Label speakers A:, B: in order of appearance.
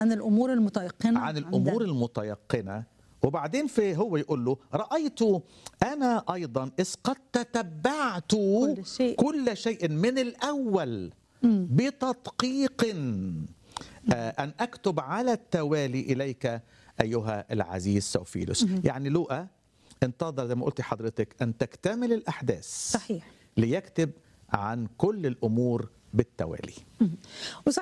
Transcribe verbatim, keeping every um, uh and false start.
A: عن الأمور المتيقنة
B: عن الأمور المتيقنة. وبعدين في هو يقول له رأيت أنا أيضا إذ قد تتبعت
A: كل شيء,
B: كل شيء من الأول
A: مم.
B: بتدقيق آه أن أكتب على التوالي إليك أيها العزيز سوفيلوس.
A: مم.
B: يعني لوقا انتظر زي ما قلت حضرتك أن تكتمل الأحداث
A: صحيح
B: ليكتب عن كل الأمور بالتوالي.
A: مم.